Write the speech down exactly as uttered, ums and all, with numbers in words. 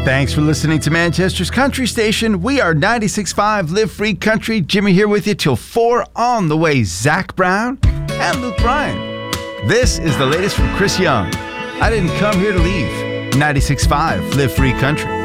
Thanks for listening to Manchester's Country Station. We are ninety-six point five Live Free Country. Jimmy here with you till four. On the way, Zach Brown and Luke Bryan. This is the latest from Chris Young. I didn't come here to leave. ninety-six point five Live Free Country.